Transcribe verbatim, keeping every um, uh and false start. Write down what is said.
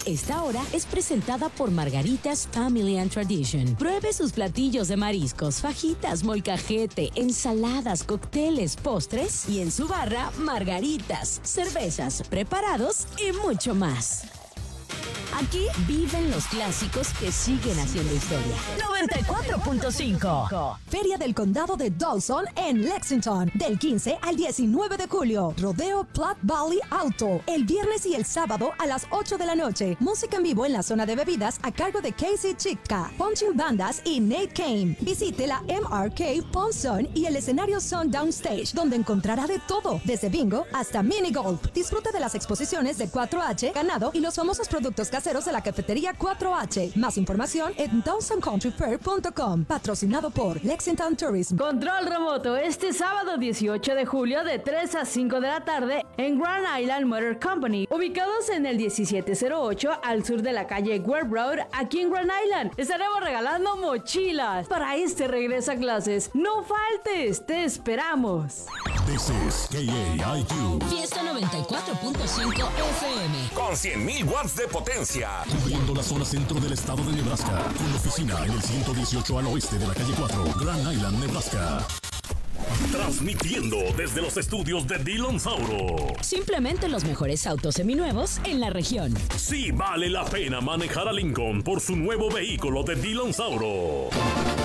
Esta hora es presentada por Margaritas Family and Tradition. Pruebe sus platillos de mariscos, fajitas, molcajete, ensaladas, cócteles, postres y en su barra, margaritas, cervezas, preparados y mucho más. Aquí viven los clásicos que siguen haciendo historia. noventa y cuatro punto cinco. Feria del Condado de Dawson en Lexington. Del quince al diecinueve de julio. Rodeo Platte Valley Auto. El viernes y el sábado a las ocho de la noche. Música en vivo en la zona de bebidas a cargo de Casey Chica, Punching Bandas y Nate Kane. Visite la M R K Pawn Zone y el escenario Sundown Stage, donde encontrará de todo, desde bingo hasta mini golf. Disfrute de las exposiciones de cuatro H, ganado y los famosos productos caseros de la cafetería cuatro H. Más información en dawson country fair punto com. Patrocinado por Lexington Tourism. Control remoto este sábado dieciocho de julio de tres a cinco de la tarde en Grand Island Motor Company, ubicados en el diecisiete cero ocho al sur de la calle Webb Road, aquí en Grand Island. Estaremos regalando mochilas para este regreso a clases. No faltes, te esperamos. This is K A I Q. Fiesta noventa y cuatro punto cinco F M. Con cien mil watts de potencia. Cubriendo la zona centro del estado de Nebraska. Con oficina en el ciento dieciocho al oeste de la calle cuatro, Grand Island, Nebraska. Transmitiendo desde los estudios de Dillon Sauro. Simplemente los mejores autos seminuevos en la región. Sí vale la pena manejar a Lincoln por su nuevo vehículo de Dillon Sauro.